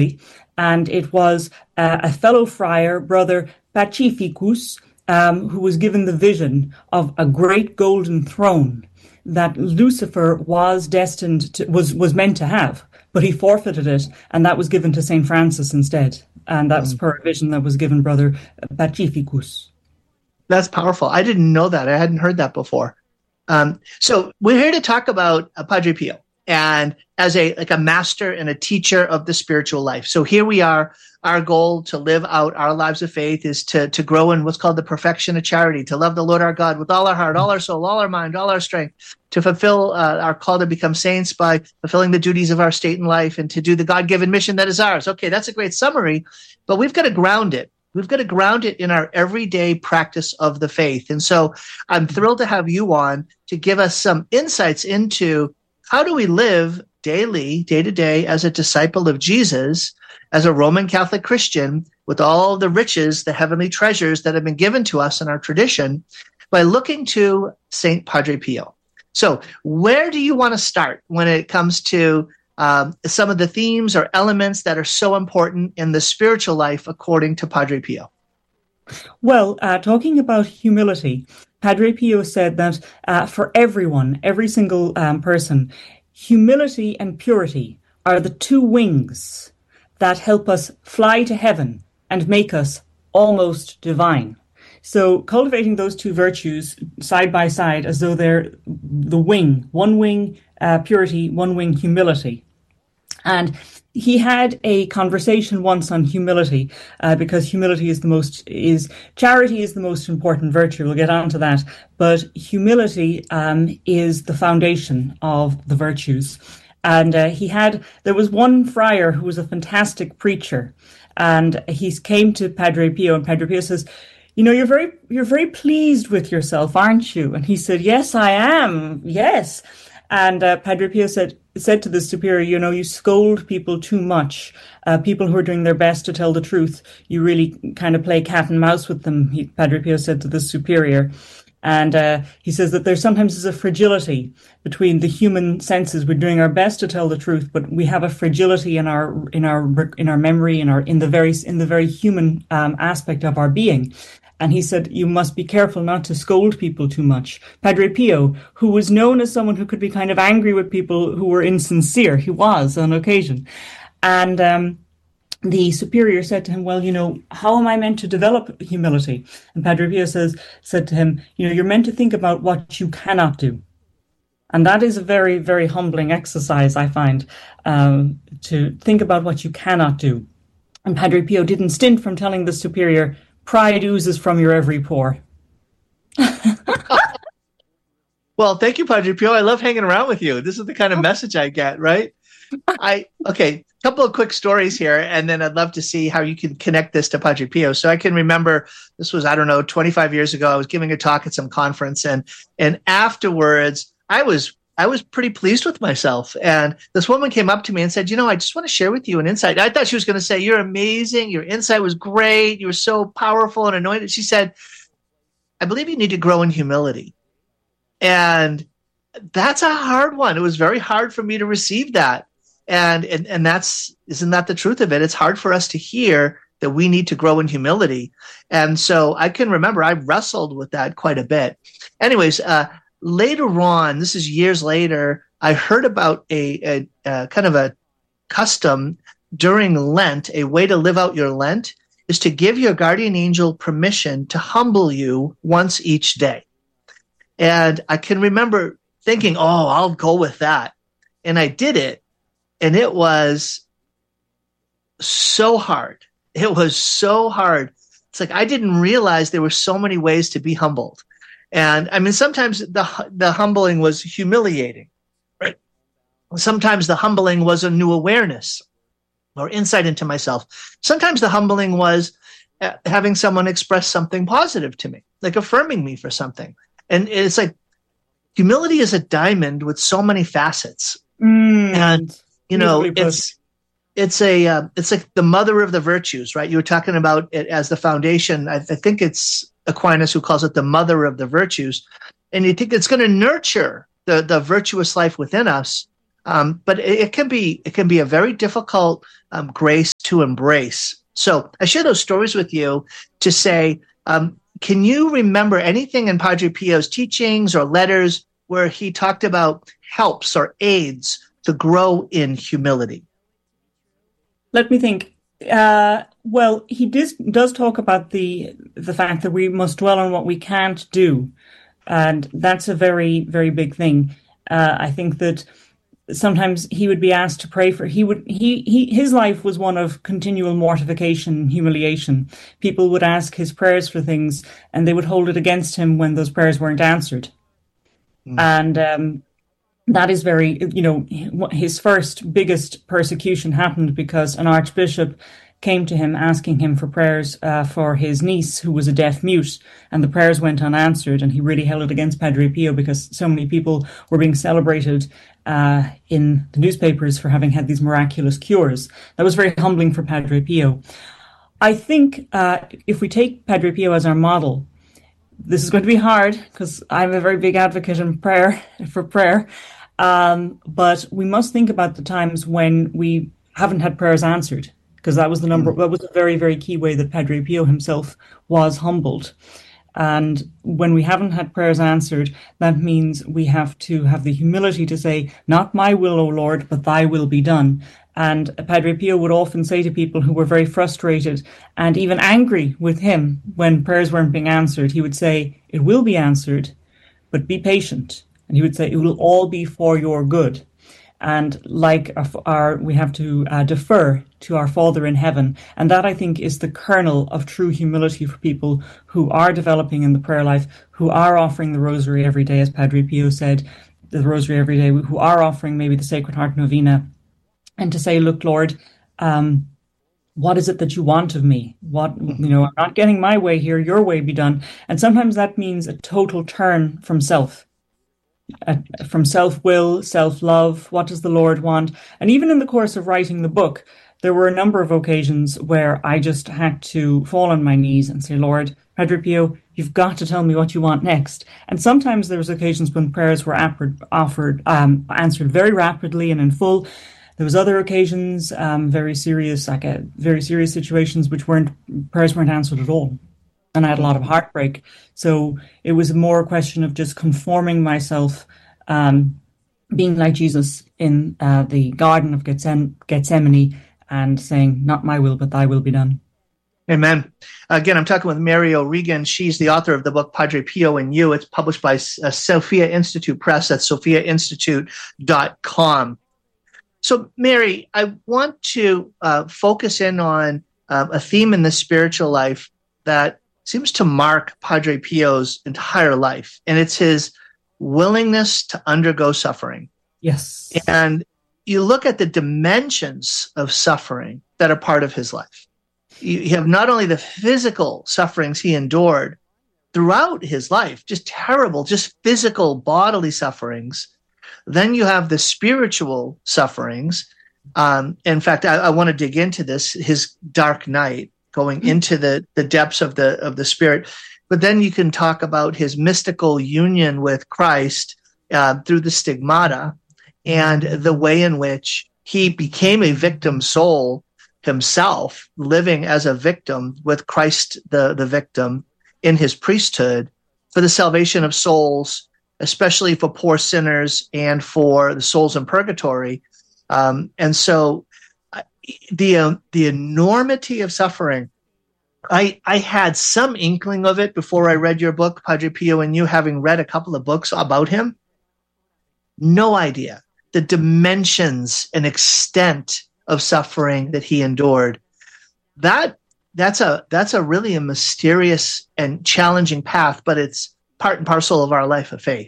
and it was a fellow friar, Brother Pacificus, who was given the vision of a great golden throne that Lucifer was destined to, was meant to have, but he forfeited it, and that was given to Saint Francis instead. And that was per a vision that was given Brother Pacificus. That's powerful. I didn't know that. I hadn't heard that before. So we're here to talk about Padre Pio, and as a master and a teacher of the spiritual life. So here we are. Our goal to live out our lives of faith is to grow in what's called the perfection of charity, to love the Lord our God with all our heart, all our soul, all our mind, all our strength, to fulfill our call to become saints by fulfilling the duties of our state in life, and to do the God-given mission that is ours. Okay, that's a great summary, but we've got to ground it. We've got to ground it in our everyday practice of the faith. And so I'm thrilled to have you on to give us some insights into how do we live daily, day to day, as a disciple of Jesus, as a Roman Catholic Christian, with all the riches, the heavenly treasures that have been given to us in our tradition, by looking to Saint Padre Pio. So where do you want to start when it comes to some of the themes or elements that are so important in the spiritual life according to Padre Pio? Well, talking about humility, Padre Pio said that for everyone, every single person, humility and purity are the two wings that help us fly to heaven and make us almost divine. So cultivating those two virtues side by side as though they're the wing, one wing purity, one wing humility. And he had a conversation once on humility, because humility charity is the most important virtue. We'll get on to that. But humility is the foundation of the virtues. And there was one friar who was a fantastic preacher, and he came to Padre Pio, and Padre Pio says, "You know, you're very pleased with yourself, aren't you?" And he said, "Yes, I am. Yes." And Padre Pio said to the superior, "You know, you scold people too much. People who are doing their best to tell the truth, you really kind of play cat and mouse with them," Padre Pio said to the superior. And he says that there sometimes is a fragility between the human senses. We're doing our best to tell the truth, but we have a fragility in our memory, in the very human aspect of our being. And he said, you must be careful not to scold people too much. Padre Pio, who was known as someone who could be kind of angry with people who were insincere, he was on occasion. And the superior said to him, "Well, you know, how am I meant to develop humility?" And Padre Pio said to him, "You know, you're meant to think about what you cannot do." And that is a very, very humbling exercise, I find, to think about what you cannot do. And Padre Pio didn't stint from telling the superior, "Pride oozes from your every pore." Well, thank you, Padre Pio. I love hanging around with you. This is the kind of message I get, right? Okay, a couple of quick stories here, and then I'd love to see how you can connect this to Padre Pio. So I can remember this was, 25 years ago. I was giving a talk at some conference, and afterwards I was pretty pleased with myself. And this woman came up to me and said, "You know, I just want to share with you an insight." I thought she was going to say, "You're amazing. Your insight was great. You were so powerful and anointed." She said, "I believe you need to grow in humility." And that's a hard one. It was very hard for me to receive that. And isn't that the truth of it? It's hard for us to hear that we need to grow in humility. And so I can remember I wrestled with that quite a bit. Anyways, later on, this is years later, I heard about a kind of a custom during Lent. A way to live out your Lent is to give your guardian angel permission to humble you once each day. And I can remember thinking, "Oh, I'll go with that." And I did it. And it was so hard. It was so hard. It's like I didn't realize there were so many ways to be humbled. And I mean, sometimes the humbling was humiliating, right? Sometimes the humbling was a new awareness or insight into myself. Sometimes the humbling was having someone express something positive to me, like affirming me for something. And it's like humility is a diamond with so many facets. And you know, it's like the mother of the virtues, right? You were talking about it as the foundation. I think it's Aquinas who calls it the mother of the virtues. And you think it's going to nurture the virtuous life within us. But it can be a very difficult grace to embrace. So I share those stories with you to say, can you remember anything in Padre Pio's teachings or letters where he talked about helps or aids to grow in humility? Let me think. Well, he does talk about the fact that we must dwell on what we can't do, and that's a very, very big thing. I think that sometimes he would be asked to pray for. His life was one of continual mortification and humiliation. People would ask his prayers for things, and they would hold it against him when those prayers weren't answered. And that is very, his first biggest persecution happened because an archbishop came to him asking him for prayers for his niece, who was a deaf mute, and the prayers went unanswered, and he really held it against Padre Pio because so many people were being celebrated in the newspapers for having had these miraculous cures. That was very humbling for Padre Pio. I think if we take Padre Pio as our model, this is going to be hard because I'm a very big advocate for prayer. But we must think about the times when we haven't had prayers answered, because that was that was a very, very key way that Padre Pio himself was humbled. And when we haven't had prayers answered, that means we have to have the humility to say, not my will, O Lord, but thy will be done. And Padre Pio would often say to people who were very frustrated and even angry with him when prayers weren't being answered, he would say, it will be answered, but be patient. And he would say, it will all be for your good. And we have to defer to our Father in heaven. And that, I think, is the kernel of true humility for people who are developing in the prayer life, who are offering the rosary every day, as Padre Pio said, the rosary every day, who are offering maybe the Sacred Heart Novena, and to say, look, Lord, what is it that you want of me? I'm not getting my way here, your way be done. And sometimes that means a total turn from self. From self-will, self-love, what does the Lord want? And even in the course of writing the book, there were a number of occasions where I just had to fall on my knees and say, Lord, Padre Pio, you've got to tell me what you want next. And sometimes there was occasions when prayers were answered very rapidly and in full. There was other occasions, very serious situations, prayers weren't answered at all. And I had a lot of heartbreak. So it was more a question of just conforming myself, being like Jesus in the Garden of Gethsemane and saying, not my will, but thy will be done. Amen. Again, I'm talking with Mary O'Regan. She's the author of the book, Padre Pio and You. It's published by Sophia Institute Press. That's sophiainstitute.com. So, Mary, I want to focus in on a theme in the spiritual life that seems to mark Padre Pio's entire life, and it's his willingness to undergo suffering. Yes. And you look at the dimensions of suffering that are part of his life. You have not only the physical sufferings he endured throughout his life, just terrible, just physical bodily sufferings. Then you have the spiritual sufferings. In fact, I want to dig into this, his dark night, going into the depths of the spirit. But then you can talk about his mystical union with Christ through the stigmata and the way in which he became a victim soul himself, living as a victim with Christ, the victim, in his priesthood for the salvation of souls, especially for poor sinners and for the souls in purgatory. And so the enormity of suffering, I had some inkling of it before I read your book, Padre Pio and You, having read a couple of books about him. No idea the dimensions and extent of suffering that he endured. That's a really a mysterious and challenging path, but it's part and parcel of our life of faith.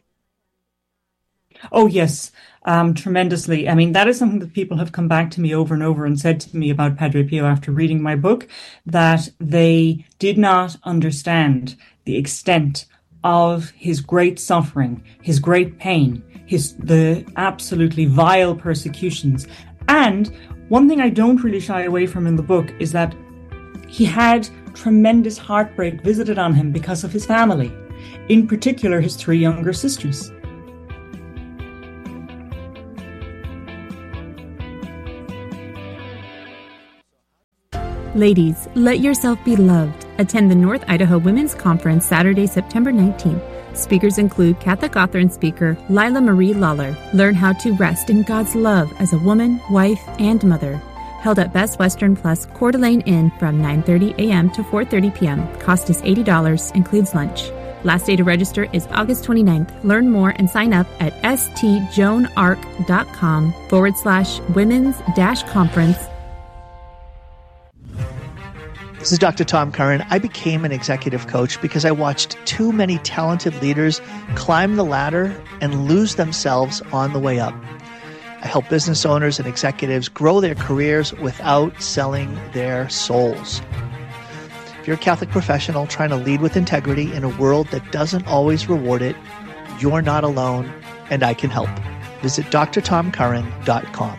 Oh, yes. Tremendously. I mean, that is something that people have come back to me over and over and said to me about Padre Pio after reading my book, that they did not understand the extent of his great suffering, his great pain, the absolutely vile persecutions. And one thing I don't really shy away from in the book is that he had tremendous heartbreak visited on him because of his family, in particular his 3 younger sisters. Ladies, let yourself be loved. Attend the North Idaho Women's Conference Saturday, September 19th. Speakers include Catholic author and speaker Lila Marie Lawler. Learn how to rest in God's love as a woman, wife, and mother. Held at Best Western Plus Coeur d'Alene Inn from 9:30 a.m. to 4:30 p.m. Cost is $80, includes lunch. Last day to register is August 29th. Learn more and sign up at stjoanarc.com/women's-conference. This is Dr. Tom Curran. I became an executive coach because I watched too many talented leaders climb the ladder and lose themselves on the way up. I help business owners and executives grow their careers without selling their souls. If you're a Catholic professional trying to lead with integrity in a world that doesn't always reward it, you're not alone, and I can help. Visit drtomcurran.com.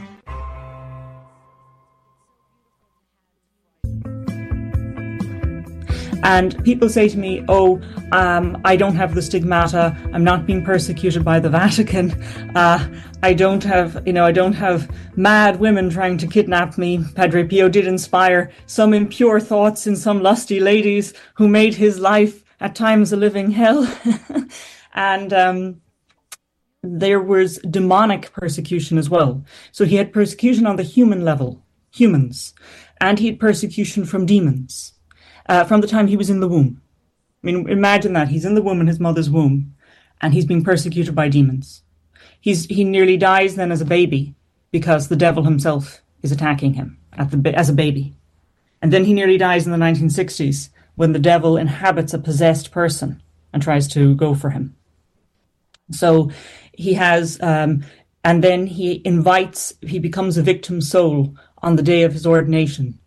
And people say to me, I don't have the stigmata. I'm not being persecuted by the Vatican. I don't have mad women trying to kidnap me. Padre Pio did inspire some impure thoughts in some lusty ladies who made his life at times a living hell. And there was demonic persecution as well. So he had persecution on the human level, humans, and he had persecution from demons. From the time he was in the womb. I mean, imagine that. He's in the womb, in his mother's womb, and he's being persecuted by demons. He nearly dies then as a baby because the devil himself is attacking him as a baby. And then he nearly dies in the 1960s when the devil inhabits a possessed person and tries to go for him. So he has, and then he becomes a victim soul on the day of his ordination.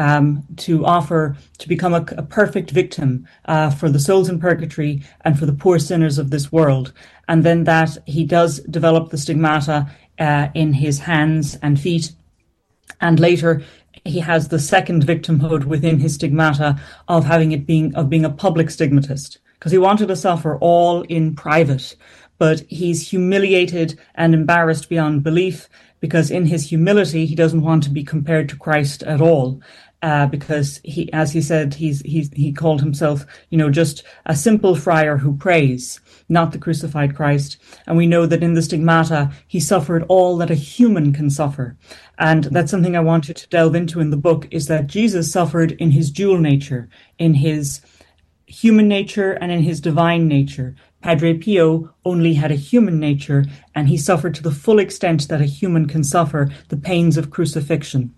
To become a perfect victim for the souls in purgatory and for the poor sinners of this world. And then that he does develop the stigmata in his hands and feet. And later he has the second victimhood within his stigmata of being a public stigmatist, because he wanted to suffer all in private. But he's humiliated and embarrassed beyond belief, because in his humility, he doesn't want to be compared to Christ at all. Because he, as he said, he called himself, just a simple friar who prays, not the crucified Christ. And we know that in the stigmata, he suffered all that a human can suffer. And that's something I wanted to delve into in the book, is that Jesus suffered in his dual nature, in his human nature and in his divine nature. Padre Pio only had a human nature, and he suffered to the full extent that a human can suffer the pains of crucifixion.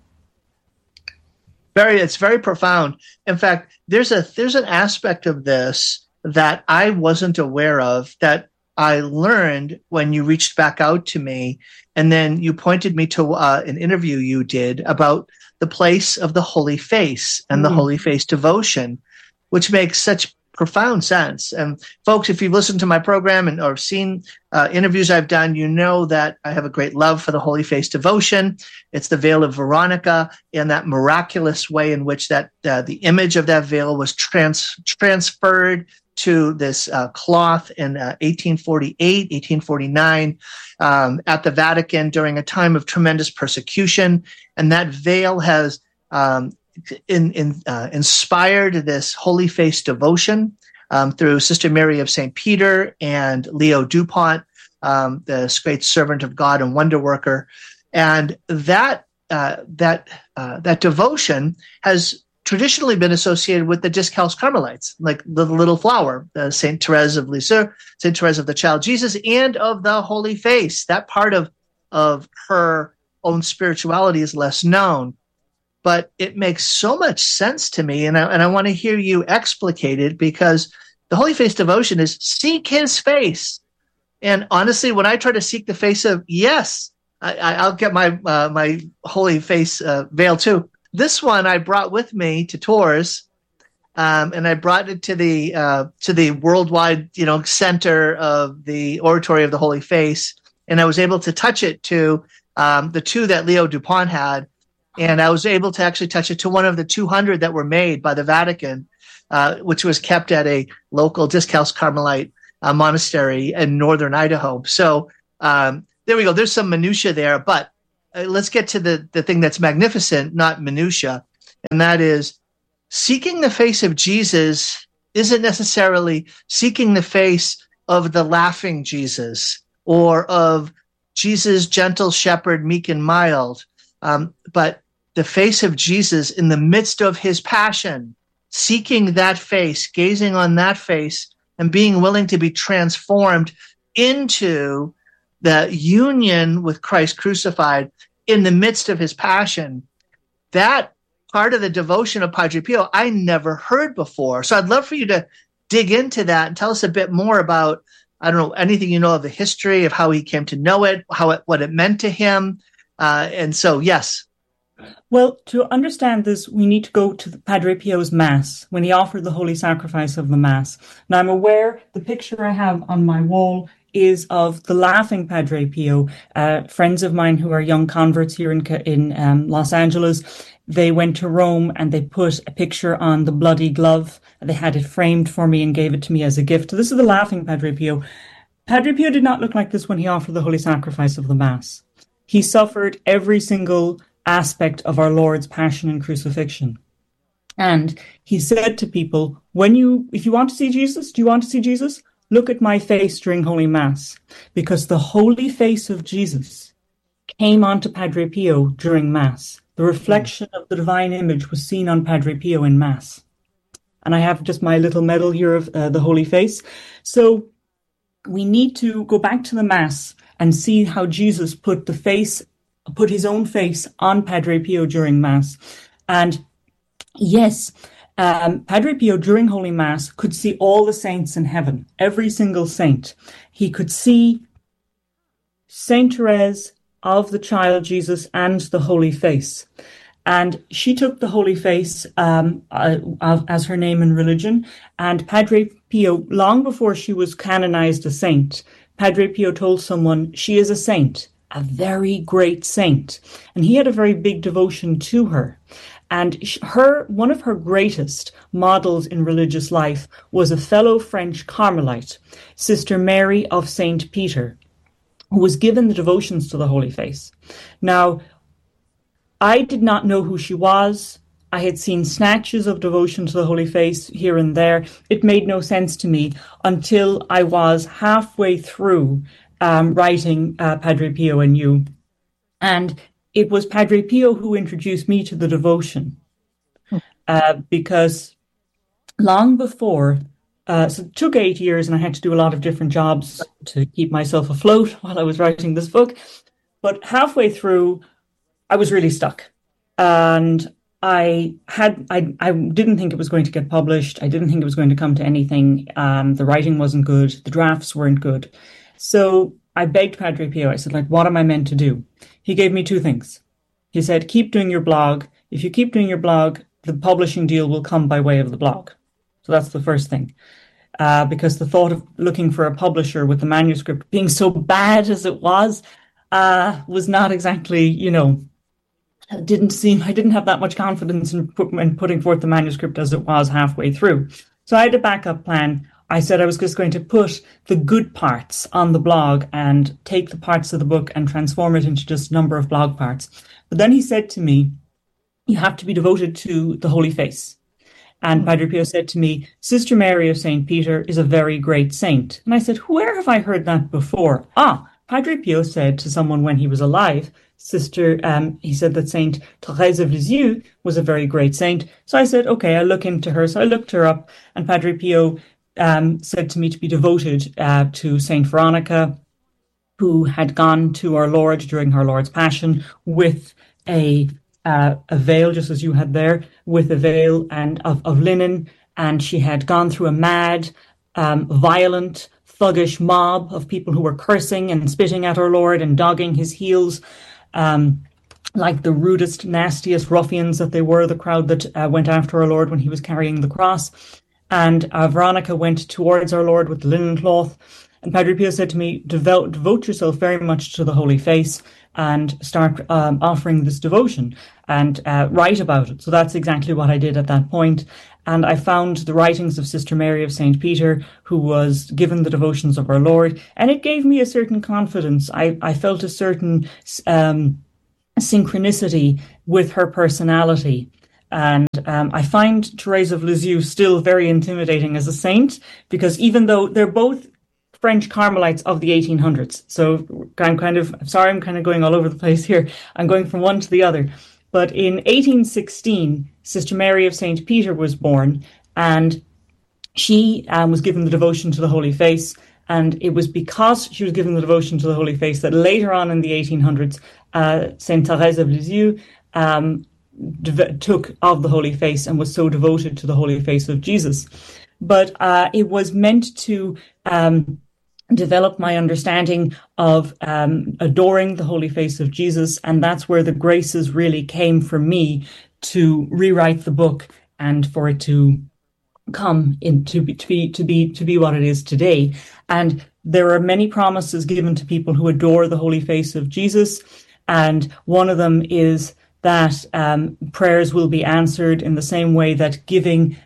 It's very profound. In fact, there's an aspect of this that I wasn't aware of that I learned when you reached back out to me, and then you pointed me to an interview you did about the place of the Holy Face and the Holy Face devotion, which makes such profound sense. And folks, if you've listened to my program or seen interviews I've done, you know that I have a great love for the Holy Face devotion. It's the veil of Veronica, and that miraculous way in which that the image of that veil was transferred to this cloth in 1848, 1849 at the Vatican during a time of tremendous persecution. And that veil has inspired this Holy Face devotion through Sister Mary of St. Peter and Leo Dupont, this great servant of God and wonder worker. And that devotion has traditionally been associated with the Discalced Carmelites, like the little flower, St. Therese of Lisieux, St. Therese of the Child Jesus, and of the Holy Face. That part of her own spirituality is less known. But it makes so much sense to me, and I want to hear you explicate it, because the Holy Face devotion is seek his face. And honestly, when I try to seek the face of, I'll get my Holy Face veil too. This one I brought with me to Tours, and I brought it to the worldwide center of the Oratory of the Holy Face, and I was able to touch it to the two that Leo Dupont had. And I was able to actually touch it to one of the 200 that were made by the Vatican, which was kept at a local Discalced Carmelite monastery in northern Idaho. So there we go. There's some minutia there, but let's get to the thing that's magnificent, not minutia. and that is seeking the face of Jesus isn't necessarily seeking the face of the laughing Jesus or of Jesus, gentle shepherd, meek and mild, but the face of Jesus in the midst of his passion, seeking that face, gazing on that face, and being willing to be transformed into the union with Christ crucified in the midst of his passion. That part of the devotion of Padre Pio I never heard before. So I'd love for you to dig into that and tell us a bit more about, I don't know, anything you know of the history of how he came to know it, what it meant to him. And so, yes. Well, to understand this, we need to go to Padre Pio's Mass, when he offered the Holy Sacrifice of the Mass. Now, I'm aware the picture I have on my wall is of the laughing Padre Pio. Friends of mine who are young converts here in Los Angeles, they went to Rome and they put a picture on the bloody glove. They had it framed for me and gave it to me as a gift. So this is the laughing Padre Pio. Padre Pio did not look like this when he offered the Holy Sacrifice of the Mass. He suffered every single aspect of our Lord's passion and crucifixion. And he said to people, if you want to see Jesus, do you want to see Jesus? Look at my face during Holy Mass, because the holy face of Jesus came onto Padre Pio during Mass. The reflection of the divine image was seen on Padre Pio in Mass. And I have just my little medal here of the holy face. So we need to go back to the Mass and see how Jesus put his own face on Padre Pio during Mass. And yes, Padre Pio during Holy Mass could see all the saints in heaven, every single saint. He could see Saint Therese of the Child Jesus and the Holy Face. And she took the Holy Face as her name in religion. And Padre Pio, long before she was canonized a saint, Padre Pio told someone, she is a saint, a very great saint. And he had a very big devotion to her. And one of her greatest models in religious life was a fellow French Carmelite, Sister Mary of St. Peter, who was given the devotions to the Holy Face. Now, I did not know who she was. I had seen snatches of devotion to the Holy Face here and there. It made no sense to me until I was halfway through writing Padre Pio anew. And it was Padre Pio who introduced me to the devotion, because long before, so it took 8 years and I had to do a lot of different jobs to keep myself afloat while I was writing this book. But halfway through, I was really stuck. And I didn't think it was going to get published. I didn't think it was going to come to anything. The writing wasn't good. The drafts weren't good. So I begged Padre Pio. I said, what am I meant to do? He gave me two things. He said, keep doing your blog. If you keep doing your blog, the publishing deal will come by way of the blog. So that's the first thing. Because the thought of looking for a publisher with the manuscript being so bad as it was not exactly, I didn't have that much confidence in putting forth the manuscript as it was halfway through. So I had a backup plan. I said I was just going to put the good parts on the blog and take the parts of the book and transform it into just a number of blog parts. But then he said to me, you have to be devoted to the Holy Face. And Padre Pio said to me, Sister Mary of St. Peter is a very great saint. And I said, where have I heard that before? Padre Pio said to someone when he was alive, he said that Saint Therese of Lisieux was a very great saint. So I said, okay, I'll look into her. So I looked her up, and Padre Pio said to me to be devoted to Saint Veronica, who had gone to our Lord during her Lord's Passion with a veil, just as you had there, with a veil and of linen, and she had gone through a mad, violent, thuggish mob of people who were cursing and spitting at our Lord and dogging his heels, like the rudest, nastiest ruffians that they were, the crowd that went after our Lord when he was carrying the cross. And Veronica went towards our Lord with the linen cloth. And Padre Pio said to me, devote yourself very much to the Holy Face and start offering this devotion and write about it. So that's exactly what I did at that point. And I found the writings of Sister Mary of St. Peter, who was given the devotions of our Lord. And it gave me a certain confidence. I felt a certain synchronicity with her personality. And I find Therese of Lisieux still very intimidating as a saint, because even though they're both French Carmelites of the 1800s, so I'm kind of going all over the place here. I'm going from one to the other. But in 1816, Sister Mary of St. Peter was born, and she was given the devotion to the Holy Face. And it was because she was given the devotion to the Holy Face that later on in the 1800s, St. Therese of Lisieux took of the Holy Face and was so devoted to the Holy Face of Jesus. But it was meant to develop my understanding of adoring the Holy Face of Jesus, and that's where the graces really came for me to rewrite the book and for it to come into to be what it is today. And there are many promises given to people who adore the Holy Face of Jesus, and one of them is that prayers will be answered in the same way that giving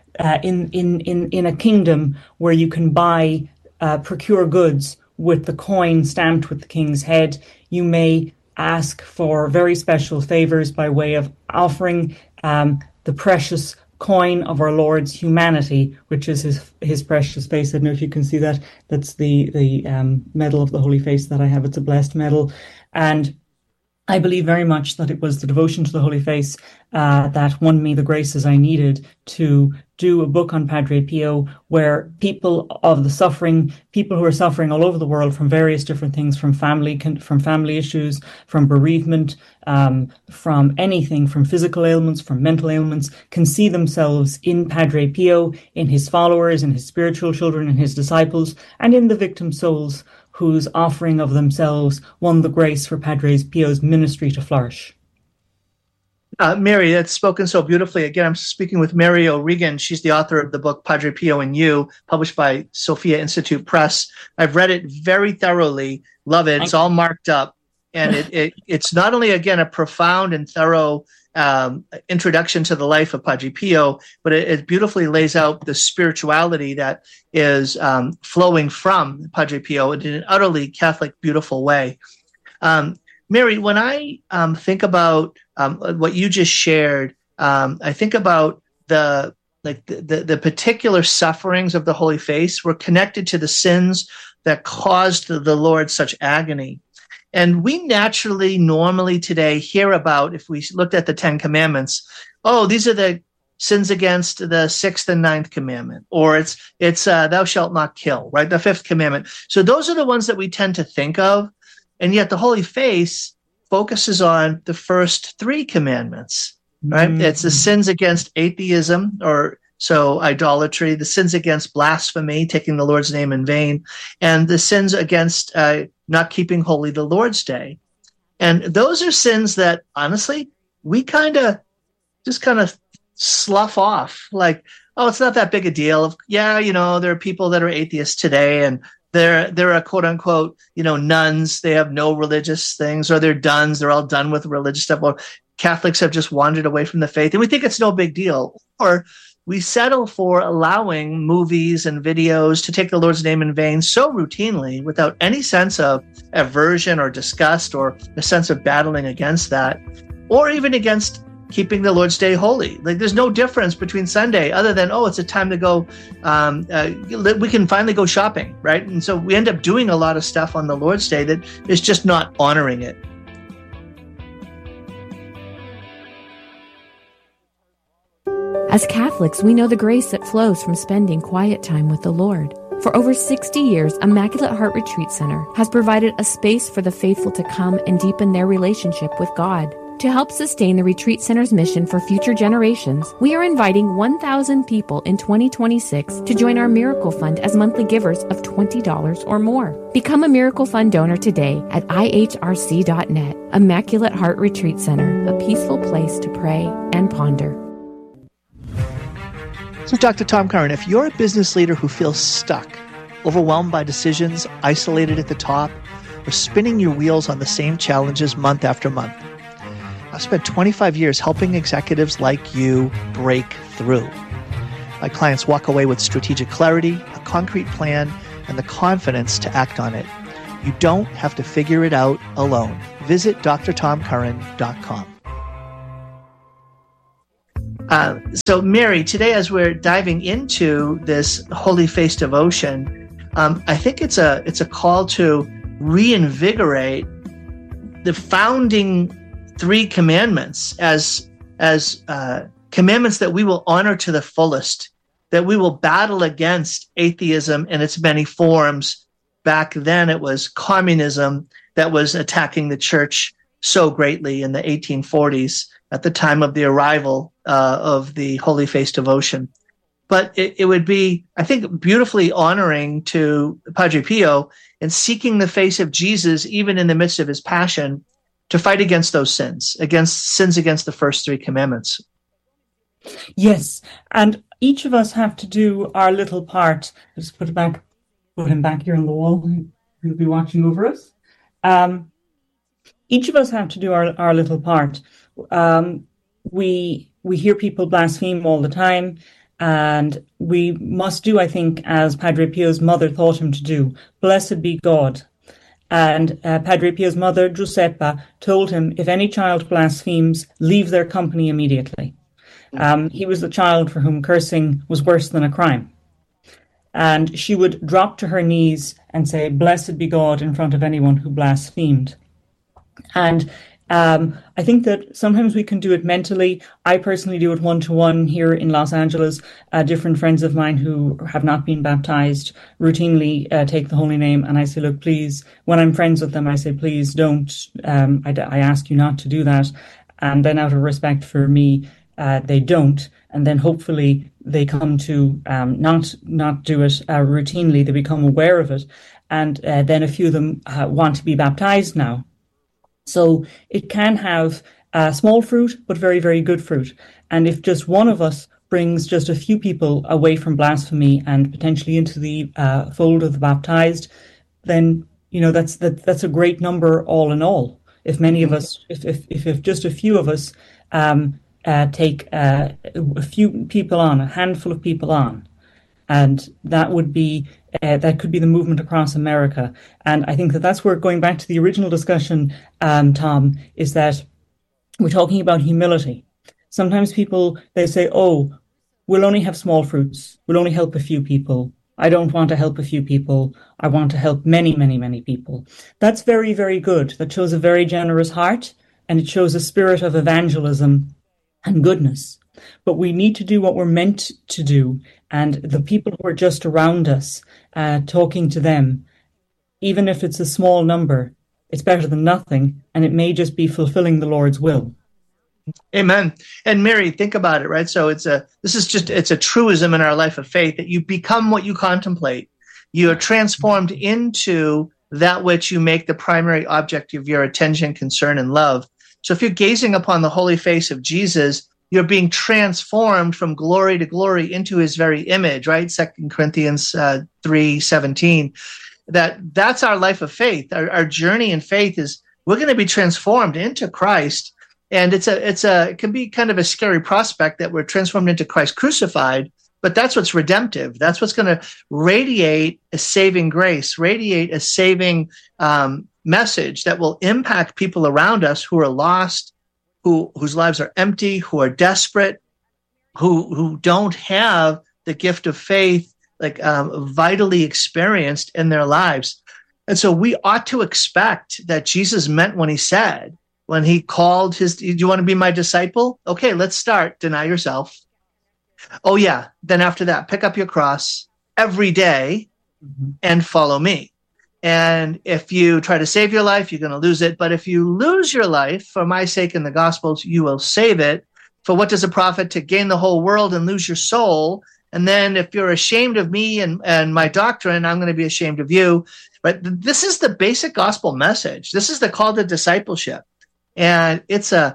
in a kingdom where you can procure goods with the coin stamped with the king's head, you may ask for very special favors by way of offering the precious coin of our Lord's humanity, which is his precious face. I don't know if you can see that. That's the medal of the Holy Face that I have. It's a blessed medal. And I believe very much that it was the devotion to the Holy Face that won me the graces I needed to do a book on Padre Pio, where people who are suffering all over the world from various different things, from family issues, from bereavement, from anything, from physical ailments, from mental ailments, can see themselves in Padre Pio, in his followers, in his spiritual children, in his disciples, and in the victim souls whose offering of themselves won the grace for Padre Pio's ministry to flourish. Mary, that's spoken so beautifully. Again, I'm speaking with Mary O'Regan. She's the author of the book Padre Pio and You, published by Sophia Institute Press. I've read it very thoroughly. Love it. It's all marked up. And it's not only, again, a profound and thorough introduction to the life of Padre Pio, but it beautifully lays out the spirituality that is flowing from Padre Pio in an utterly Catholic, beautiful way. Mary, when I think about what you just shared, I think about the particular sufferings of the Holy Face were connected to the sins that caused the Lord such agony. And we normally today hear about, if we looked at the 10 Commandments, these are the sins against the 6th and 9th commandment, or it's thou shalt not kill, right? The 5th commandment. So those are the ones that we tend to think of. And yet the Holy Face focuses on the first 3 commandments, right? Mm-hmm. It's the sins against atheism, so idolatry, the sins against blasphemy, taking the Lord's name in vain, and the sins against not keeping holy the Lord's Day. And those are sins that, honestly, we kind of slough off. Like, it's not that big a deal. There are people that are atheists today, and they're a quote unquote, nuns. They have no religious things, or they're duns. They're all done with religious stuff. Or Catholics have just wandered away from the faith, and we think it's no big deal. Or we settle for allowing movies and videos to take the Lord's name in vain so routinely without any sense of aversion or disgust or a sense of battling against that, or even against keeping the Lord's Day holy. Like, there's no difference between Sunday other than, it's a time to go, we can finally go shopping, right? And so we end up doing a lot of stuff on the Lord's Day that is just not honoring it. As Catholics, we know the grace that flows from spending quiet time with the Lord. For over 60 years, Immaculate Heart Retreat Center has provided a space for the faithful to come and deepen their relationship with God. To help sustain the Retreat Center's mission for future generations, we are inviting 1,000 people in 2026 to join our Miracle Fund as monthly givers of $20 or more. Become a Miracle Fund donor today at ihrc.net. Immaculate Heart Retreat Center, a peaceful place to pray and ponder. So, Dr. Tom Curran, if you're a business leader who feels stuck, overwhelmed by decisions, isolated at the top, or spinning your wheels on the same challenges month after month, I've spent 25 years helping executives like you break through. My clients walk away with strategic clarity, a concrete plan, and the confidence to act on it. You don't have to figure it out alone. Visit drtomcurran.com. So, Mary, today as we're diving into this Holy Face devotion, I think it's a call to reinvigorate the founding 3 commandments as commandments that we will honor to the fullest, that we will battle against atheism in its many forms. Back then, it was communism that was attacking the church so greatly in the 1840s at the time of the arrival of the Holy Face devotion. But it would be, I think, beautifully honoring to Padre Pio in seeking the face of Jesus, even in the midst of his passion, to fight against those sins against the first 3 commandments. Yes, and each of us have to do our little part. Just put him back here on the wall. He'll be watching over us. Each of us have to do our little part. We hear people blaspheme all the time, and we must do, I think, as Padre Pio's mother taught him to do. Blessed be God. And Padre Pio's mother, Giuseppa, told him, if any child blasphemes, leave their company immediately. He was the child for whom cursing was worse than a crime. And she would drop to her knees and say, blessed be God, in front of anyone who blasphemed. And I think that sometimes we can do it mentally. I personally do it one-to-one here in Los Angeles. Different friends of mine who have not been baptized routinely take the holy name, and I say, look, please, when I'm friends with them, I say, please don't. I ask you not to do that. And then out of respect for me, they don't. And then hopefully they come to not do it routinely. They become aware of it. And then a few of them want to be baptized now. So it can have small fruit, but very, very good fruit. And if just one of us brings just a few people away from blasphemy and potentially into the fold of the baptized, then, that's a great number all in all. If many of us, if just a few of us take a few people on, a handful of people on, and that would be that could be the movement across America. And I think that's where, going back to the original discussion, Tom, is that we're talking about humility. Sometimes people, they say, oh, we'll only have small fruits. We'll only help a few people. I don't want to help a few people. I want to help many, many, many people. That's very, very good. That shows a very generous heart, and it shows a spirit of evangelism and goodness. But we need to do what we're meant to do. And the people who are just around us, talking to them, even if it's a small number, it's better than nothing. And it may just be fulfilling the Lord's will. Amen. And Mary, think about it, right? So it's a truism in our life of faith that you become what you contemplate. You are transformed into that which you make the primary object of your attention, concern, and love. So if you're gazing upon the holy face of Jesus, you're being transformed from glory to glory into his very image, right? 2 Corinthians 3:17. That's our life of faith. Our journey in faith is we're going to be transformed into Christ. And it can be kind of a scary prospect that we're transformed into Christ crucified, but that's what's redemptive. That's what's going to radiate a saving grace, radiate a saving message that will impact people around us who are lost, whose lives are empty, who are desperate, who don't have the gift of faith vitally experienced in their lives. And so we ought to expect that Jesus meant when he called do you want to be my disciple? Okay, let's start. Deny yourself. Oh yeah. Then after that, pick up your cross every day and follow me. And if you try to save your life, you're going to lose it. But if you lose your life for my sake in the Gospels, you will save it. For what does it profit to gain the whole world and lose your soul? And then if you're ashamed of me and my doctrine, I'm going to be ashamed of you. But this is the basic gospel message. This is the call to discipleship. And it's a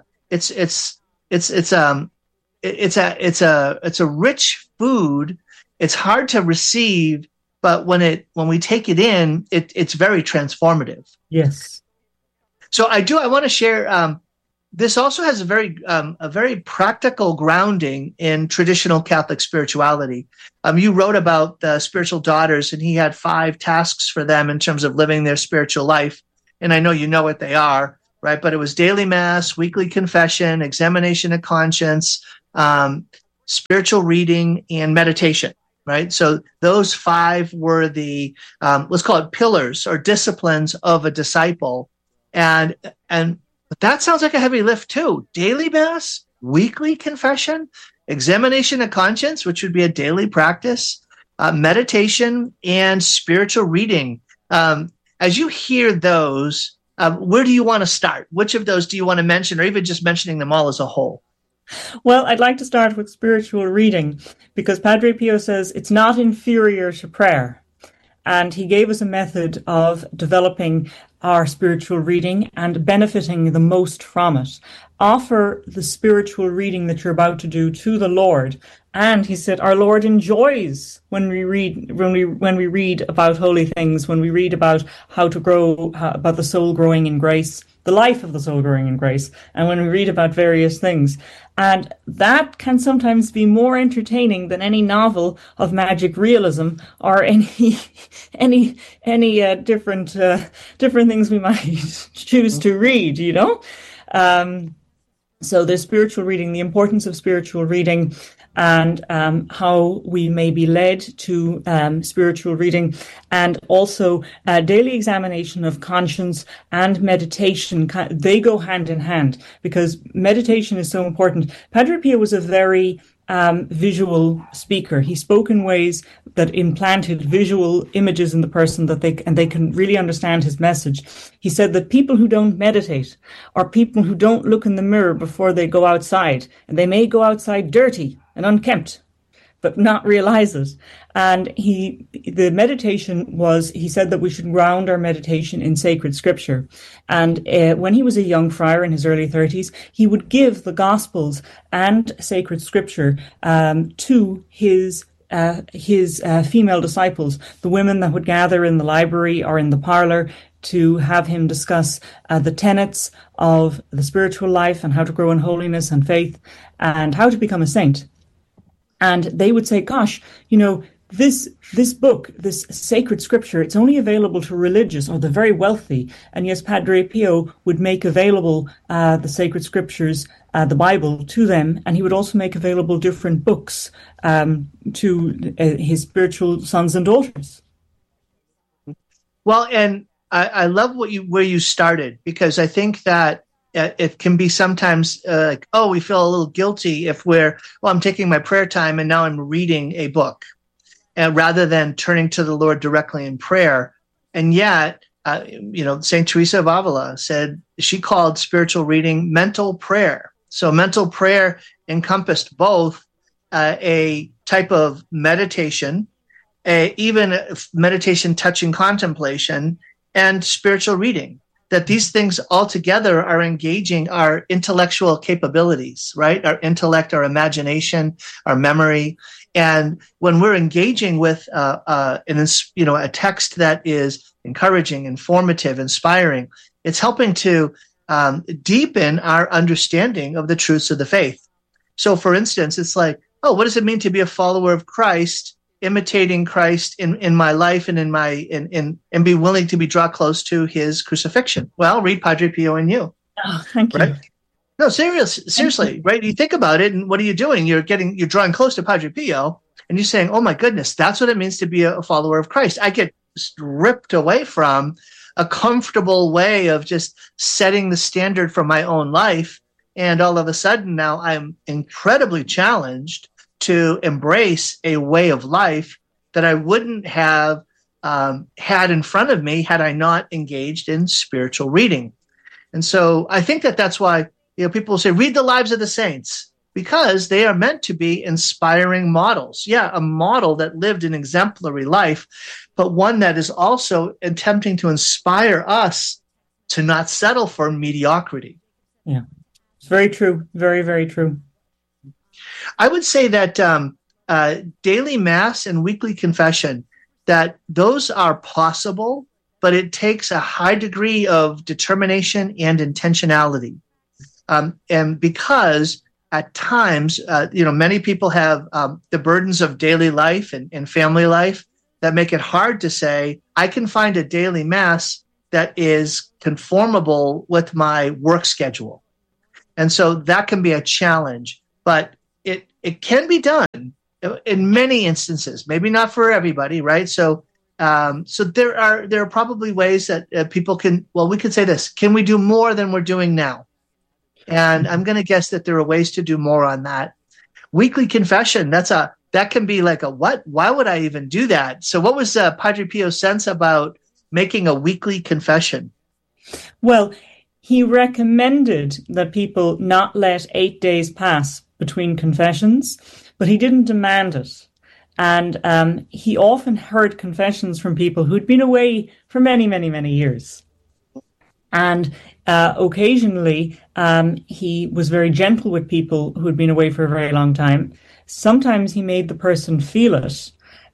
rich food. It's hard to receive, but when we take it in, it's very transformative. Yes. So I want to share. This also has a very practical grounding in traditional Catholic spirituality. You wrote about the spiritual daughters, and he had 5 tasks for them in terms of living their spiritual life. And I know you know what they are. Right, but it was daily mass, weekly confession, examination of conscience, spiritual reading, and meditation, right? So those 5 were the, let's call it pillars or disciplines of a disciple. And but that sounds like a heavy lift too. Daily Mass, weekly confession, examination of conscience, which would be a daily practice, meditation, and spiritual reading. As you hear those, where do you want to start? Which of those do you want to mention, or even just mentioning them all as a whole? Well, I'd like to start with spiritual reading, because Padre Pio says it's not inferior to prayer. And he gave us a method of developing our spiritual reading and benefiting the most from it. Offer the spiritual reading that you're about to do to the Lord. And he said, our Lord enjoys when we read about holy things, when we read about how to grow, about the soul growing in grace, the life of the soul growing in grace, and when we read about various things. And that can sometimes be more entertaining than any novel of magic realism or any different things we might choose to read, you know. So there's spiritual reading, the importance of spiritual reading, and how we may be led to spiritual reading, and also daily examination of conscience and meditation. They go hand in hand, because meditation is so important. Padre Pio was a very visual speaker. He spoke in ways that implanted visual images in the person that they can really understand his message. He said that people who don't meditate are people who don't look in the mirror before they go outside, and they may go outside dirty and unkempt, but not realize it. And the meditation was, he said that we should ground our meditation in sacred scripture. And when he was a young friar in his early 30s, he would give the Gospels and sacred scripture to his female disciples, the women that would gather in the library or in the parlor to have him discuss the tenets of the spiritual life and how to grow in holiness and faith and how to become a saint. And they would say, gosh, you know, this book, this sacred scripture, it's only available to religious or the very wealthy. And yes, Padre Pio would make available the sacred scriptures, the Bible, to them. And he would also make available different books to his spiritual sons and daughters. Well, and I love where you started, because I think that it can be sometimes like, oh, we feel a little guilty if I'm taking my prayer time and now I'm reading a book, and rather than turning to the Lord directly in prayer. And yet, St. Teresa of Avila said she called spiritual reading mental prayer. So mental prayer encompassed both a type of meditation, even meditation touching contemplation, and spiritual reading. That these things all together are engaging our intellectual capabilities, right? Our intellect, our imagination, our memory. And when we're engaging with a text that is encouraging, informative, inspiring, it's helping to deepen our understanding of the truths of the faith. So, for instance, it's like, oh, what does it mean to be a follower of Christ, imitating Christ in my life and and be willing to draw close to his crucifixion? Well, read Padre Pio and You. Oh, thank you. Right? No, seriously, right? You think about it, and what are you doing? You're drawing close to Padre Pio, and you're saying, oh my goodness, that's what it means to be a follower of Christ. I get ripped away from a comfortable way of just setting the standard for my own life, and all of a sudden now I'm incredibly challenged to embrace a way of life that I wouldn't have had in front of me had I not engaged in spiritual reading. And so I think that's why people say, read the lives of the saints, because they are meant to be inspiring models. Yeah, a model that lived an exemplary life, but one that is also attempting to inspire us to not settle for mediocrity. Yeah, it's very true. Very, very true. I would say that daily Mass and weekly confession, that those are possible, but it takes a high degree of determination and intentionality. And because at times, many people have the burdens of daily life and family life that make it hard to say, I can find a daily Mass that is conformable with my work schedule. And so that can be a challenge. But it can be done in many instances, maybe not for everybody, right? So there are probably ways that people can, well, we could say this, can we do more than we're doing now? And I'm going to guess that there are ways to do more on that. Weekly confession, that can be like a what? Why would I even do that? So what was Padre Pio's sense about making a weekly confession? Well, he recommended that people not let 8 days pass between confessions, but he didn't demand it. And he often heard confessions from people who'd been away for many, many, many years. And occasionally, he was very gentle with people who had been away for a very long time. Sometimes he made the person feel it.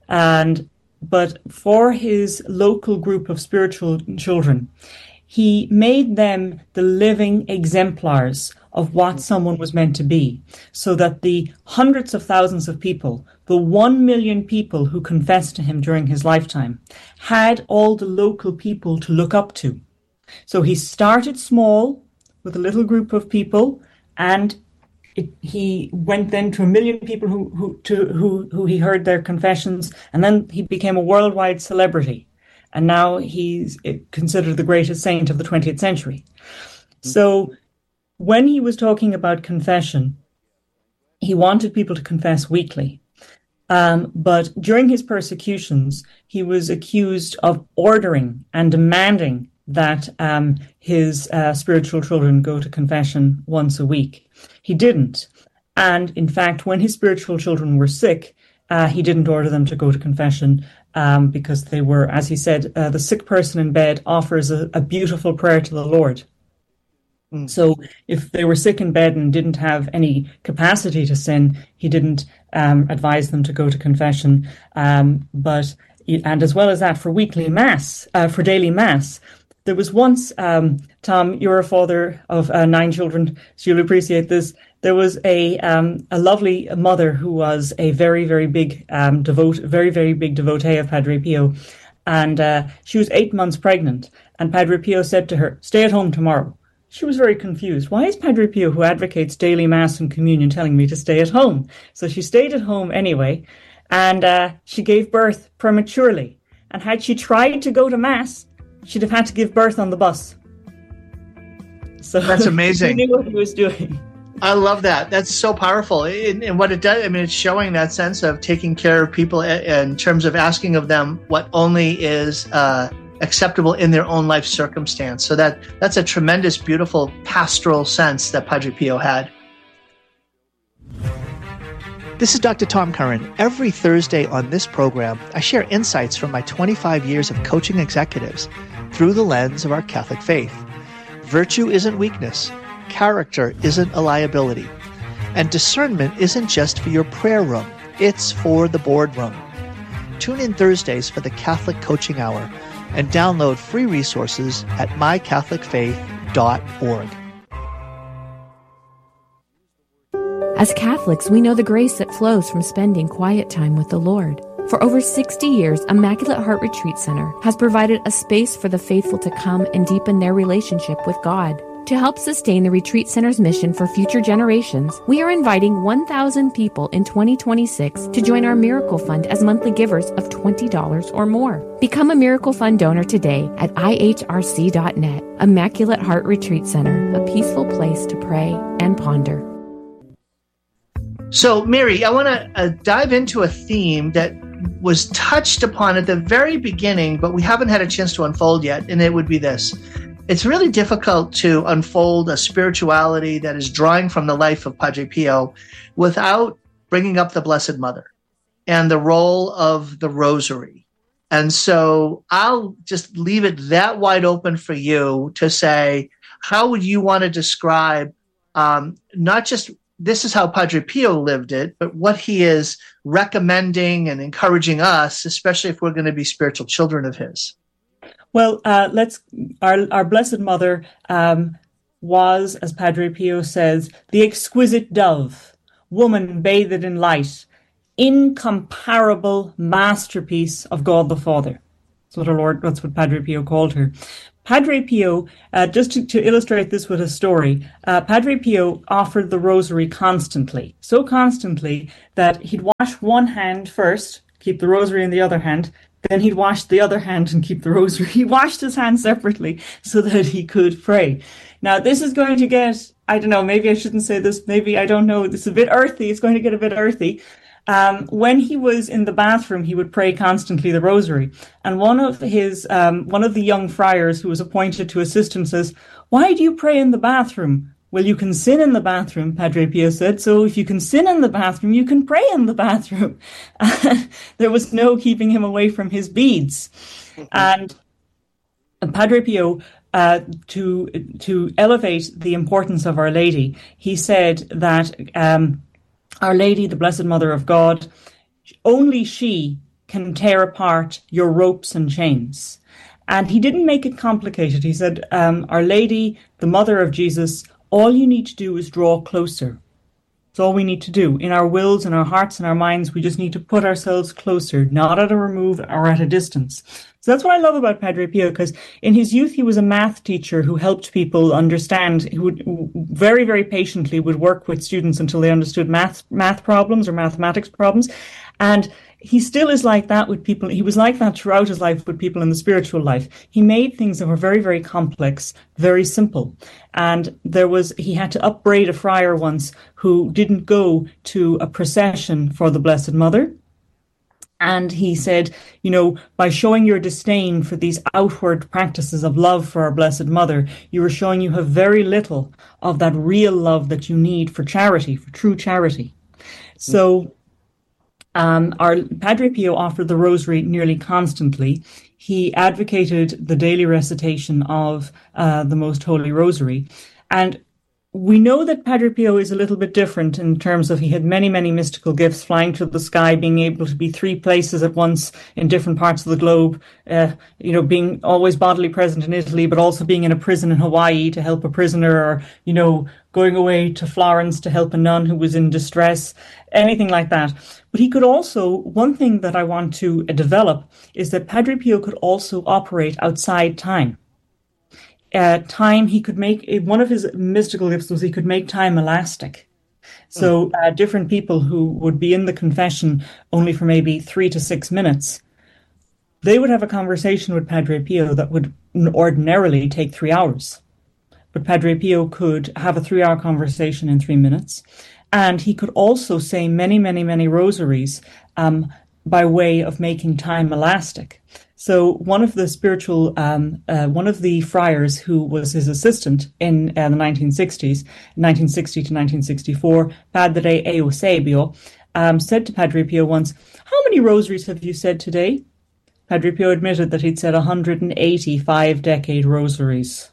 But for his local group of spiritual children, he made them the living exemplars of what someone was meant to be, so that the hundreds of thousands of people, the 1 million people who confessed to him during his lifetime, had all the local people to look up to. So he started small with a little group of people, and he went then to 1 million people who he heard their confessions, and then he became a worldwide celebrity. And now he's considered the greatest saint of the 20th century. So when he was talking about confession, he wanted people to confess weekly. But during his persecutions, he was accused of ordering and demanding that his spiritual children go to confession once a week. He didn't. And in fact, when his spiritual children were sick, he didn't order them to go to confession because they were, as he said, the sick person in bed offers a beautiful prayer to the Lord. So if they were sick in bed and didn't have any capacity to sin, he didn't advise them to go to confession. And as well as that, for weekly mass, for daily mass, there was once, Tom, you're a father of 9 children, so you'll appreciate this. There was a lovely mother who was a very, very big devotee of Padre Pio, and she was 8 months pregnant. And Padre Pio said to her, "Stay at home tomorrow." She was very confused. Why is Padre Pio, who advocates daily mass and communion, telling me to stay at home? So she stayed at home anyway, and she gave birth prematurely. And had she tried to go to mass, she'd have had to give birth on the bus. So that's amazing. He knew what he was doing. I love that. That's so powerful. And what it does, I mean, it's showing that sense of taking care of people in terms of asking of them what only is acceptable in their own life circumstance. So that's a tremendous, beautiful pastoral sense that Padre Pio had. This is Dr. Tom Curran. Every Thursday on this program, I share insights from my 25 years of coaching executives through the lens of our Catholic faith. Virtue isn't weakness. Character isn't a liability. And discernment isn't just for your prayer room. It's for the boardroom. Tune in Thursdays for the Catholic Coaching Hour and download free resources at mycatholicfaith.org. As Catholics, we know the grace that flows from spending quiet time with the Lord. For over 60 years, Immaculate Heart Retreat Center has provided a space for the faithful to come and deepen their relationship with God. To help sustain the Retreat Center's mission for future generations, we are inviting 1,000 people in 2026 to join our Miracle Fund as monthly givers of $20 or more. Become a Miracle Fund donor today at ihrc.net. Immaculate Heart Retreat Center, a peaceful place to pray and ponder. So, Mary, I want to dive into a theme that was touched upon at the very beginning, but we haven't had a chance to unfold yet, and it would be this. It's really difficult to unfold a spirituality that is drawing from the life of Padre Pio without bringing up the Blessed Mother and the role of the Rosary. And so I'll just leave it that wide open for you to say, how would you want to describe not just this is how Padre Pio lived it, but what he is recommending and encouraging us, especially if we're going to be spiritual children of his? Well, our Blessed Mother was, as Padre Pio says, the exquisite dove, woman bathed in light, incomparable masterpiece of God the Father. That's what Padre Pio called her. Padre Pio, just to illustrate this with a story, Padre Pio offered the rosary constantly, so constantly that he'd wash one hand first, keep the rosary in the other hand, then he'd wash the other hand and keep the rosary. He washed his hands separately so that he could pray. Now, this is going to get, I don't know, maybe I shouldn't say this, maybe, I don't know, this is a bit earthy, it's going to get a bit earthy. When he was in the bathroom, he would pray constantly the rosary. And one of the young friars who was appointed to assist him says, "Why do you pray in the bathroom?" "Well, you can sin in the bathroom," Padre Pio said. "So if you can sin in the bathroom, you can pray in the bathroom." There was no keeping him away from his beads. And Padre Pio, to elevate the importance of Our Lady, he said that Our Lady, the Blessed Mother of God, only she can tear apart your ropes and chains. And he didn't make it complicated. He said, Our Lady, the Mother of Jesus, all you need to do is draw closer. It's all we need to do. In our wills, in our hearts, in our minds, we just need to put ourselves closer, not at a remove or at a distance. So that's what I love about Padre Pio, because in his youth, he was a math teacher who helped people understand, who would very, very patiently would work with students until they understood math problems or mathematics problems. And he still is like that with people. He was like that throughout his life with people in the spiritual life. He made things that were very, very complex, very simple. And he had to upbraid a friar once who didn't go to a procession for the Blessed Mother. And he said, by showing your disdain for these outward practices of love for our Blessed Mother, you are showing you have very little of that real love that you need for charity, for true charity. So our Padre Pio offered the rosary nearly constantly. He advocated the daily recitation of the Most Holy Rosary. And we know that Padre Pio is a little bit different in terms of he had many, many mystical gifts, flying through the sky, being able to be 3 places at once in different parts of the globe, being always bodily present in Italy, but also being in a prison in Hawaii to help a prisoner, or, going away to Florence to help a nun who was in distress, anything like that. But he could also, one thing that I want to develop is that Padre Pio could also operate outside time. He could make, one of his mystical gifts was he could make time elastic. So different people who would be in the confession only for maybe 3 to 6 minutes, they would have a conversation with Padre Pio that would ordinarily take 3 hours. But Padre Pio could have a 3-hour conversation in 3 minutes. And he could also say many, many, many rosaries by way of making time elastic. So one of the one of the friars who was his assistant in the 1960s, 1960 to 1964, Padre Eusebio, said to Padre Pio once, "How many rosaries have you said today?" Padre Pio admitted that he'd said 185 decade rosaries.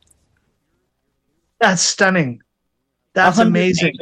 That's stunning. That's amazing.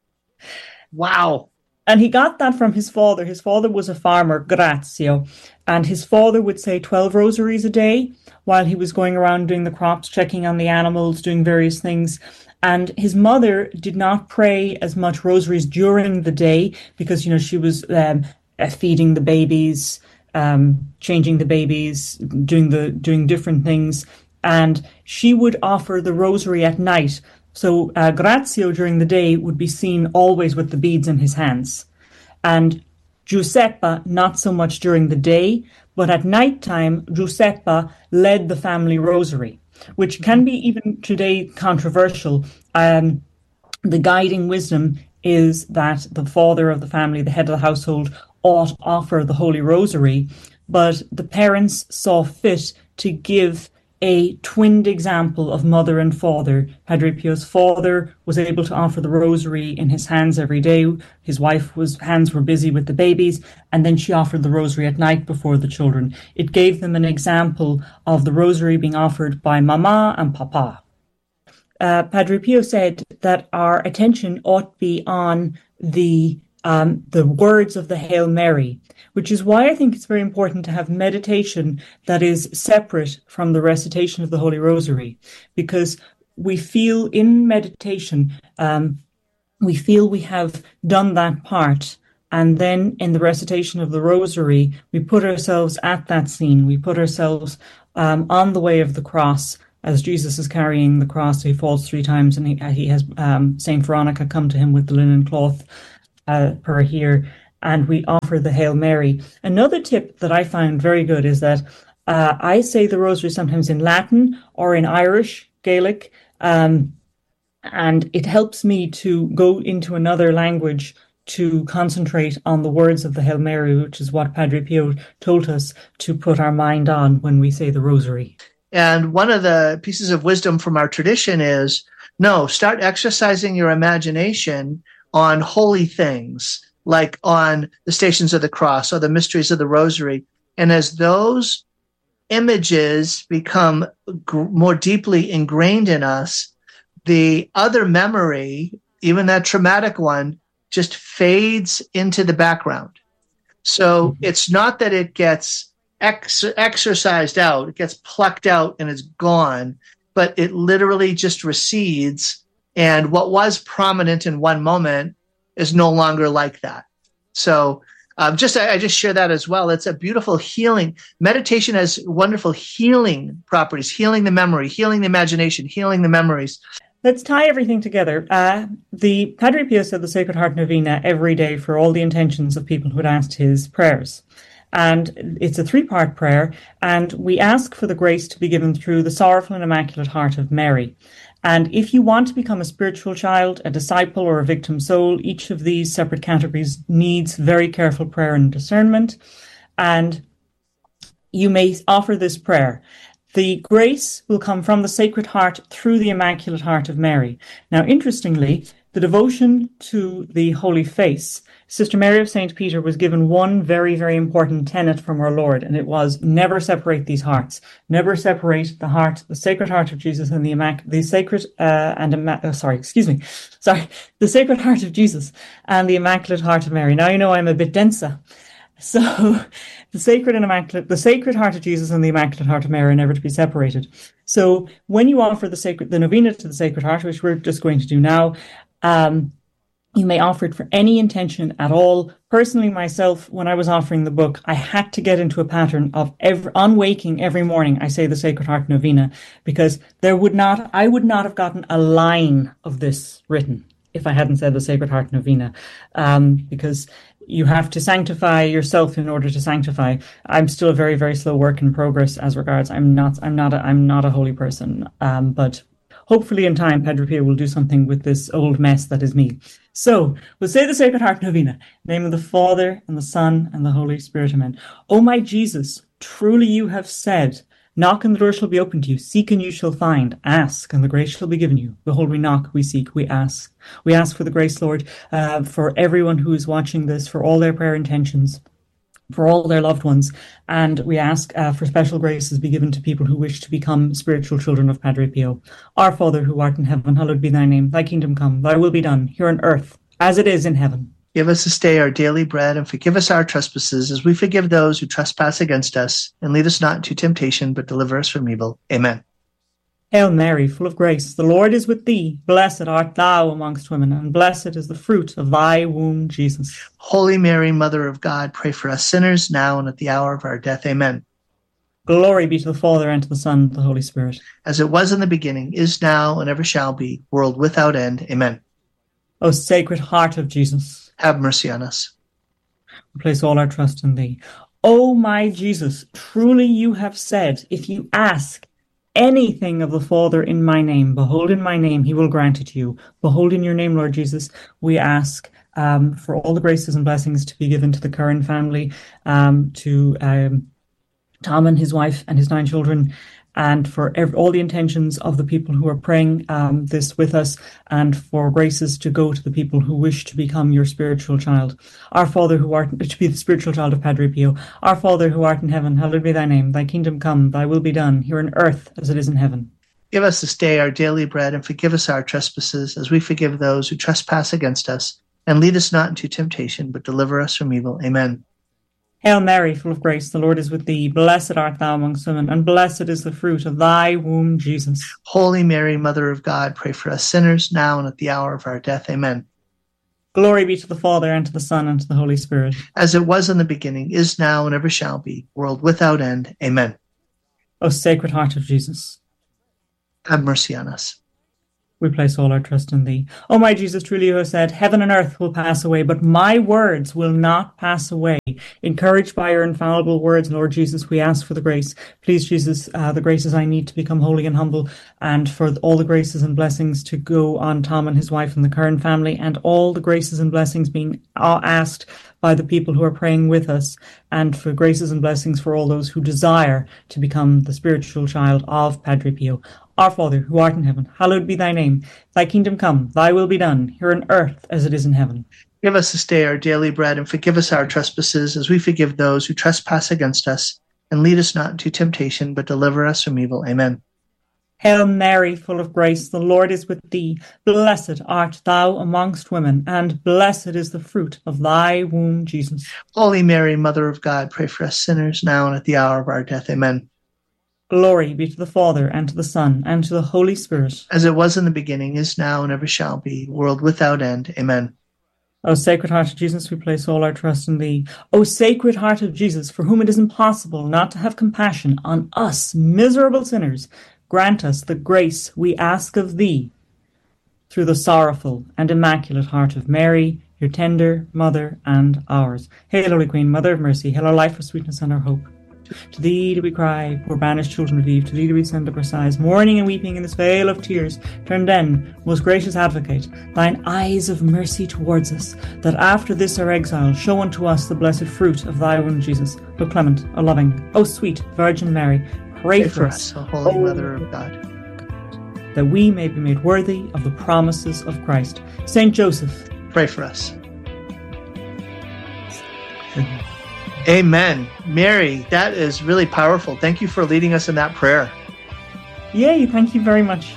Wow. And he got that from his father. His father was a farmer, Grazio, and his father would say 12 rosaries a day while he was going around doing the crops, checking on the animals, doing various things. And his mother did not pray as much rosaries during the day because, she was feeding the babies, changing the babies, doing different things. And she would offer the rosary at night. So Grazio during the day would be seen always with the beads in his hands. And Giuseppa, not so much during the day, but at night time, Giuseppa led the family rosary, which can be even today controversial. The guiding wisdom is that the father of the family, the head of the household, ought offer the Holy Rosary, but the parents saw fit to give a twinned example of mother and father. Padre Pio's father was able to offer the rosary in his hands every day. His wife's hands were busy with the babies, and then she offered the rosary at night before the children. It gave them an example of the rosary being offered by Mama and Papa. Padre Pio said that our attention ought to be on the words of the Hail Mary, which is why I think it's very important to have meditation that is separate from the recitation of the Holy Rosary, because we feel in meditation, we feel we have done that part. And then in the recitation of the Rosary, we put ourselves at that scene. We put ourselves on the way of the cross, as Jesus is carrying the cross, he falls 3 times, and he has Saint Veronica come to him with the linen cloth per here, and we offer the Hail Mary. Another tip that I found very good is that I say the rosary sometimes in Latin or in Irish, Gaelic, and it helps me to go into another language to concentrate on the words of the Hail Mary, which is what Padre Pio told us to put our mind on when we say the rosary. And one of the pieces of wisdom from our tradition is, no, start exercising your imagination on holy things, like on the Stations of the Cross or the mysteries of the Rosary. And as those images become more deeply ingrained in us, the other memory, even that traumatic one, just fades into the background. So it's not that it gets exercised out, it gets plucked out and it's gone, but it literally just recedes, and what was prominent in one moment is no longer like that. So I just share that as well. It's a beautiful healing. Meditation has wonderful healing properties, healing the memory, healing the imagination, healing the memories. Let's tie everything together. The Padre Pio said the Sacred Heart Novena every day for all the intentions of people who had asked his prayers. And it's a 3-part prayer, and we ask for the grace to be given through the sorrowful and immaculate heart of Mary. And if you want to become a spiritual child, a disciple, or a victim soul, each of these separate categories needs very careful prayer and discernment. And you may offer this prayer. The grace will come from the Sacred Heart through the Immaculate Heart of Mary. Now, interestingly, the devotion to the Holy Face, Sister Mary of St. Peter was given one very, very important tenet from our Lord, and it was never separate these hearts. Never separate the heart, the Sacred Heart of Jesus, and the Sacred Heart of Jesus and the Immaculate Heart of Mary. Now you know I'm a bit denser. So the Sacred Heart of Jesus and the Immaculate Heart of Mary are never to be separated. So when you offer the novena to the Sacred Heart, which we're just going to do now, you may offer it for any intention at all. Personally, myself, when I was offering the book, I had to get into a pattern of on waking every morning, I say the Sacred Heart Novena, because I would not have gotten a line of this written if I hadn't said the Sacred Heart Novena, because you have to sanctify yourself in order to sanctify. I'm still a very, very slow work in progress as regards. I'm not a holy person, but hopefully in time, Padre Pio will do something with this old mess that is me. So we'll say the Sacred Heart Novena. In the name of the Father, and the Son, and the Holy Spirit, amen. O my Jesus, truly you have said, knock and the door shall be opened to you. Seek and you shall find. Ask and the grace shall be given you. Behold, we knock, we seek, we ask. We ask for the grace, Lord, for everyone who is watching this, for all their prayer intentions, for all their loved ones. And we ask for special graces be given to people who wish to become spiritual children of Padre Pio. Our Father, who art in heaven, hallowed be thy name. Thy kingdom come, thy will be done, here on earth, as it is in heaven. Give us this day our daily bread, and forgive us our trespasses, as we forgive those who trespass against us. And lead us not into temptation, but deliver us from evil. Amen. Hail Mary, full of grace, the Lord is with thee. Blessed art thou amongst women, and blessed is the fruit of thy womb, Jesus. Holy Mary, Mother of God, pray for us sinners, now and at the hour of our death. Amen. Glory be to the Father, and to the Son, and to the Holy Spirit. As it was in the beginning, is now, and ever shall be, world without end. Amen. O Sacred Heart of Jesus, have mercy on us. We place all our trust in thee. O my Jesus, truly you have said, if you ask anything of the Father in my name, behold, in my name he will grant it to you. Behold, in your name, Lord Jesus, we ask for all the graces and blessings to be given to the Curran family, to Tom and his wife and his 9 children, and for all the intentions of the people who are praying this with us, and for graces to go to the people who wish to become your spiritual child. Our Father who art, to be the spiritual child of Padre Pio. Our Father who art in heaven, hallowed be thy name. Thy kingdom come, thy will be done, here on earth as it is in heaven. Give us this day our daily bread, and forgive us our trespasses, as we forgive those who trespass against us. And lead us not into temptation, but deliver us from evil. Amen. Hail Mary, full of grace, the Lord is with thee. Blessed art thou amongst women, and blessed is the fruit of thy womb, Jesus. Holy Mary, Mother of God, pray for us sinners, now and at the hour of our death. Amen. Glory be to the Father, and to the Son, and to the Holy Spirit. As it was in the beginning, is now, and ever shall be, world without end. Amen. O Sacred Heart of Jesus. Have mercy on us. We place all our trust in thee. O my Jesus, truly you have said, heaven and earth will pass away, but my words will not pass away. Encouraged by your infallible words, Lord Jesus, we ask for the grace. Please, Jesus, the graces I need to become holy and humble, and for all the graces and blessings to go on Tom and his wife and the Kern family, and all the graces and blessings being asked by the people who are praying with us, and for graces and blessings for all those who desire to become the spiritual child of Padre Pio. Our Father, who art in heaven, hallowed be thy name. Thy kingdom come, thy will be done, here on earth as it is in heaven. Give us this day our daily bread, and forgive us our trespasses, as we forgive those who trespass against us. And lead us not into temptation, but deliver us from evil. Amen. Hail Mary, full of grace, the Lord is with thee. Blessed art thou amongst women, and blessed is the fruit of thy womb, Jesus. Holy Mary, Mother of God, pray for us sinners, now and at the hour of our death. Amen. Glory be to the Father, and to the Son, and to the Holy Spirit. As it was in the beginning, is now, and ever shall be, world without end. Amen. O Sacred Heart of Jesus, we place all our trust in thee. O Sacred Heart of Jesus, for whom it is impossible not to have compassion on us, miserable sinners, grant us the grace we ask of thee, through the sorrowful and immaculate heart of Mary, your tender mother and ours. Hail, Holy Queen, Mother of Mercy, hail our life, our sweetness, and our hope. To thee do we cry, poor banished children of Eve, to thee do we send up our sighs, mourning and weeping in this vale of tears. Turn then, most gracious Advocate, thine eyes of mercy towards us, that after this our exile show unto us the blessed fruit of thy womb, Jesus. O clement, O loving, O sweet Virgin Mary, pray for us, O Holy Mother of God, that we may be made worthy of the promises of Christ. Saint Joseph, pray for us. Amen. Mary, that is really powerful. Thank you for leading us in that prayer. Yay, thank you very much.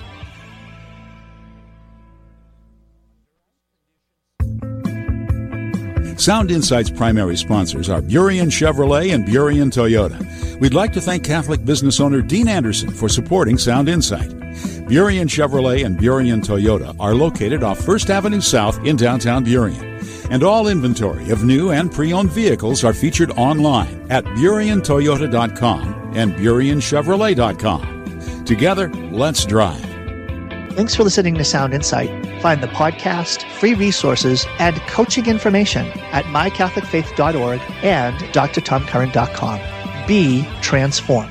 Sound Insight's primary sponsors are Burien Chevrolet and Burien Toyota. We'd like to thank Catholic business owner Dean Anderson for supporting Sound Insight. Burien Chevrolet and Burien Toyota are located off 1st Avenue South in downtown Burien. And all inventory of new and pre-owned vehicles are featured online at BurienToyota.com and BurienChevrolet.com. Together, let's drive. Thanks for listening to Sound Insight. Find the podcast, free resources, and coaching information at mycatholicfaith.org and drtomcurran.com. Be transformed.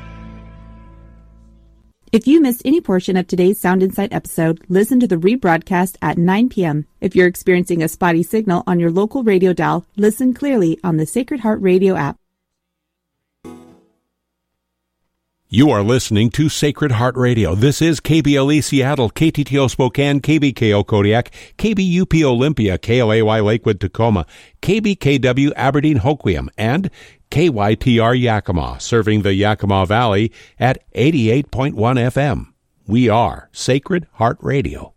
If you missed any portion of today's Sound Insight episode, listen to the rebroadcast at 9 p.m. If you're experiencing a spotty signal on your local radio dial, listen clearly on the Sacred Heart Radio app. You are listening to Sacred Heart Radio. This is KBLE Seattle, KTTO Spokane, KBKO Kodiak, KBUP Olympia, KLAY Lakewood Tacoma, KBKW Aberdeen Hoquiam, and KYTR Yakima, serving the Yakima Valley at 88.1 FM. We are Sacred Heart Radio.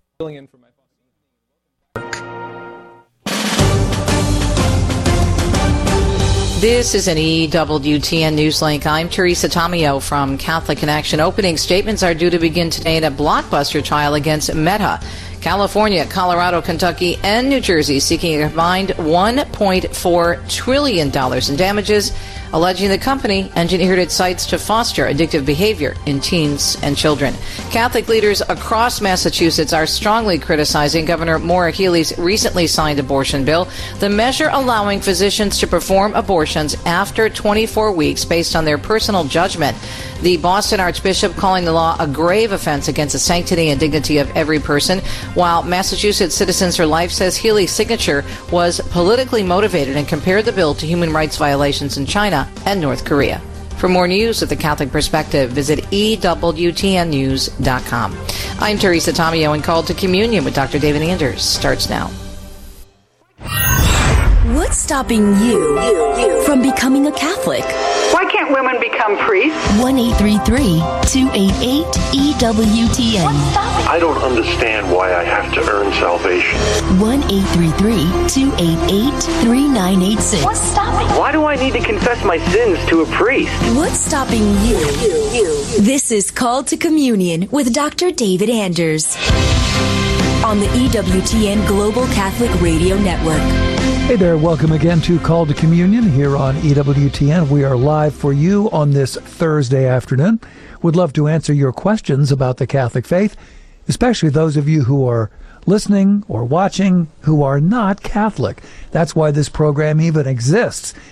This is an EWTN Newslink. I'm Teresa Tomeo from Catholic Connection. Opening statements are due to begin today in a blockbuster trial against Meta. California, Colorado, Kentucky, and New Jersey seeking a combined $1.4 trillion in damages, alleging the company engineered its sites to foster addictive behavior in teens and children. Catholic leaders across Massachusetts are strongly criticizing Governor Maura Healey's recently signed abortion bill, the measure allowing physicians to perform abortions after 24 weeks based on their personal judgment. The Boston Archbishop calling the law a grave offense against the sanctity and dignity of every person, while Massachusetts Citizens for Life says Healey's signature was politically motivated and compared the bill to human rights violations in China and North Korea. For more news with the Catholic perspective, visit EWTNnews.com. I'm Teresa Tomeo, and Called to Communion with Dr. David Anders starts now. What's stopping you from becoming a Catholic? Why can't women become priests? 1-833-288-EWTN. I don't understand why I have to earn salvation. 1-833-288-3986. What's stopping? Why do I need to confess my sins to a priest? What's stopping you? This is Called to Communion with Dr. David Anders on the EWTN Global Catholic Radio Network. Hey there, welcome again to Call to Communion here on EWTN. We are live for you on this Thursday afternoon. Would love to answer your questions about the Catholic faith, especially those of you who are listening or watching who are not Catholic. That's why this program even exists,